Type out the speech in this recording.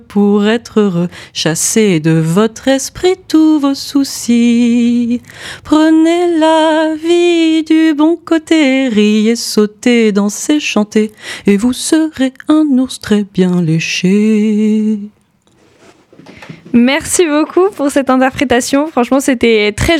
pour être heureux. Chassez de votre esprit tous vos soucis. Prenez la vie du bon côté, riez, sautez, dansez, chantez, et vous serez un ours très bien léché. Merci beaucoup pour cette interprétation. Franchement, c'était très